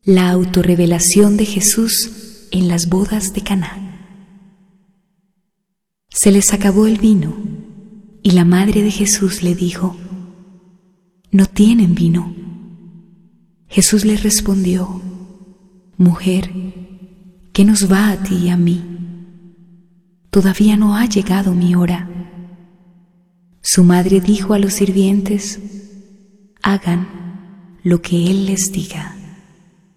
La autorrevelación de Jesús en las bodas de Caná. Se les acabó el vino y la madre de Jesús le dijo: «No tienen vino». Jesús le respondió: «Mujer, ¿qué nos va a ti y a mí? Todavía no ha llegado mi hora». Su madre dijo a los sirvientes: «Hagan lo que Él les diga».